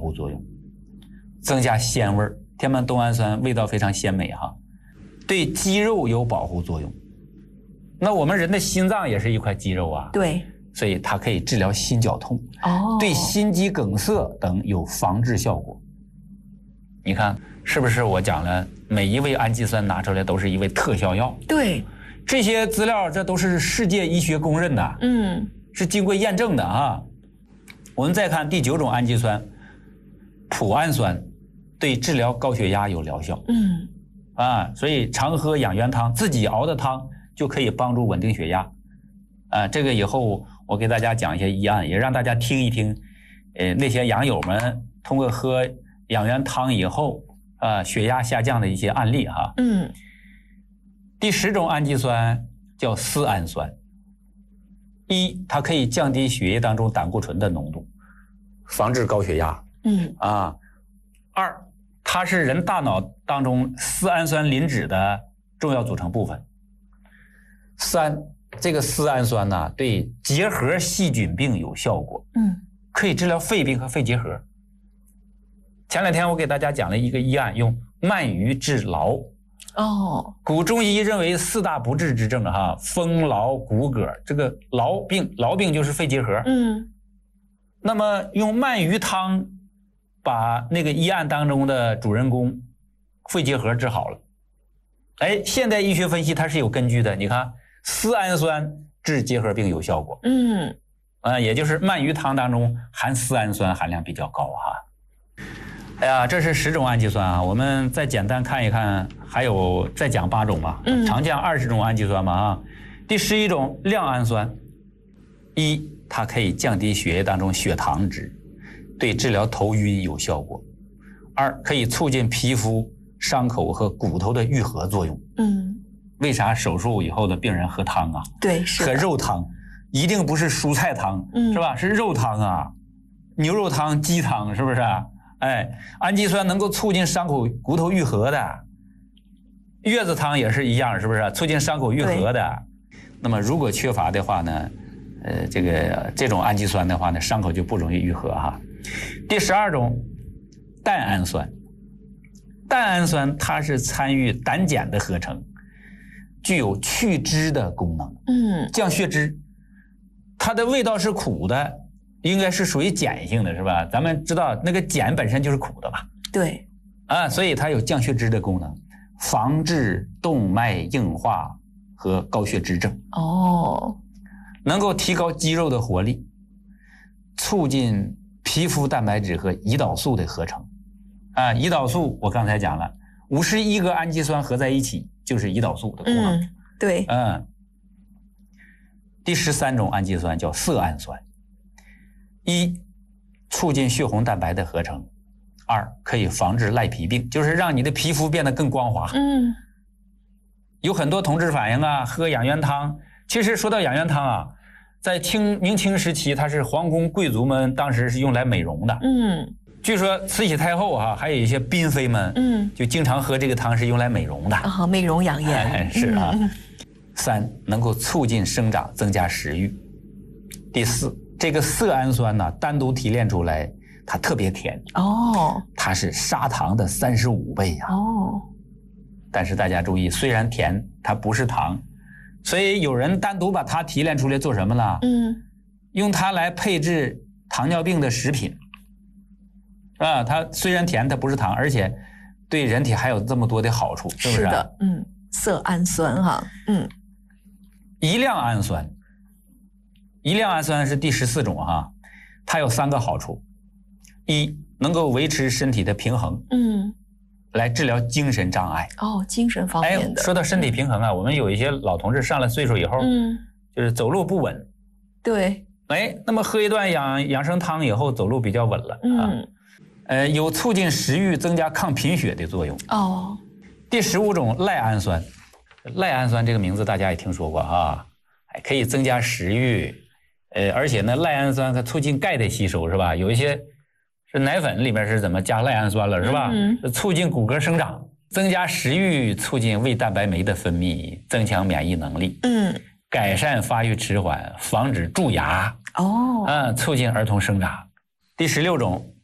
护作用，增加鲜味，天门冬氨酸味道非常鲜美哈，对肌肉有保护作用。那我们人的心脏也是一块肌肉啊， 对， 所以它可以治疗心绞痛，对心肌梗塞等有防治效果。你看是不是我讲了，每一味氨基酸拿出来都是一味特效药？ 对， 这些资料这都是世界医学公认的，是经过验证的啊。我们再看第9种氨基酸脯氨酸，对治疗高血压有疗效。所以常喝养元汤，自己熬的汤就可以帮助稳定血压。这个以后我给大家讲一些医案，也让大家听一听，那些养友们通过喝养元汤以后，血压下降的一些案例哈。第10种氨基酸叫丝氨酸，它可以降低血液当中胆固醇的浓度，防治高血压。2，它是人大脑当中丝氨酸磷脂的重要组成部分。3，这个丝氨酸呢，对结核细菌病有效果，可以治疗肺病和肺结核。前2天我给大家讲了一个医案，用鳗鱼治痨。古中医认为4大不治之症哈，风痨骨骼，这个痨病就是肺结核。那么用鳗鱼汤把那个医案当中的主人公肺结核治好了。现代医学分析它是有根据的，你看丝氨酸治结核病有效果。也就是鳗鱼汤当中含丝氨酸含量比较高哈。这是10种氨基酸啊，我们再简单看一看，还有再讲8种吧，常见20种氨基酸嘛啊。第11种亮氨酸，它可以降低血液当中血糖值，对治疗头晕有效果。2，可以促进皮肤、伤口和骨头的愈合作用。为啥手术以后的病人喝汤啊？ 对，是喝肉汤，一定不是蔬菜汤，是吧？是肉汤啊，牛肉汤、鸡汤，是不是？氨基酸能够促进伤口骨头愈合的，月子汤也是一样，是不是？促进伤口愈合的。那么如果缺乏的话呢，这种氨基酸的话呢，伤口就不容易愈合哈。第12种蛋氨酸，蛋氨酸它是参与胆碱的合成，具有去脂的功能，降血脂。它的味道是苦的，应该是属于碱性的，是吧？咱们知道那个碱本身就是苦的吧？ 对， 所以它有降血脂的功能，防治动脉硬化和高血脂症。能够提高肌肉的活力，促进皮肤蛋白质和胰岛素的合成。胰岛素我刚才讲了，51个氨基酸合在一起就是胰岛素的功能。 对。 第13种氨基酸叫色氨酸，促进血红蛋白的合成。2，可以防治赖皮病，就是让你的皮肤变得更光滑。有很多同志反映啊，喝养元汤。其实说到养元汤啊，在明清时期，它是皇宫贵族们当时是用来美容的。据说慈禧太后还有一些嫔妃们，就经常喝这个汤是用来美容的。 美容养颜。 是啊。3，能够促进生长，增加食欲。第4，这个色氨酸呢，单独提炼出来，它特别甜。它是砂糖的35倍呀。但是大家注意，虽然甜，它不是糖，所以有人单独把它提炼出来做什么呢？用它来配制糖尿病的食品。它虽然甜，它不是糖，而且对人体还有这么多的好处，是不是？ 是的，色氨酸哈。 一亮氨酸，一亮氨酸是第14种哈，它有3个好处。1，能够维持身体的平衡，来治疗精神障碍。 精神方面的。 说到身体平衡啊，我们有一些老同志上了岁数以后，就是走路不稳。 对。 那么喝一段养生汤以后，走路比较稳了。有促进食欲、增加抗贫血的作用。第15种赖氨酸，赖氨酸这个名字大家也听说过哈，可以增加食欲，而且呢，赖氨酸它促进钙的吸收，是吧？有一些是奶粉里面是怎么加赖氨酸了，是吧？促进骨骼生长，增加食欲，促进胃蛋白酶的分泌，增强免疫能力，改善发育迟缓，防止蛀牙，促进儿童生长。第16种